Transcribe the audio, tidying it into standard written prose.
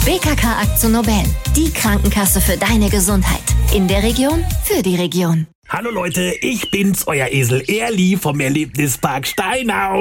BKK Aktion Nobel. Die Krankenkasse für deine Gesundheit. In der Region, für die Region. Hallo Leute, ich bin's, euer Esel Erli vom Erlebnispark Steinau.